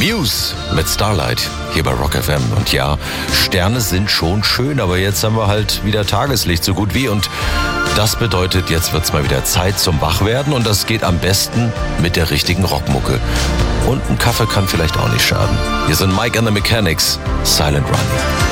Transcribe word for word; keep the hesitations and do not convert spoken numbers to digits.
Muse mit Starlight hier bei Rock F M. Und ja, Sterne sind schon schön, aber jetzt haben wir halt wieder Tageslicht so gut wie. Und das bedeutet, jetzt wird's mal wieder Zeit zum Wachwerden. Und das geht am besten mit der richtigen Rockmucke. Und ein Kaffee kann vielleicht auch nicht schaden. Hier sind Mike and the Mechanics, Silent Running.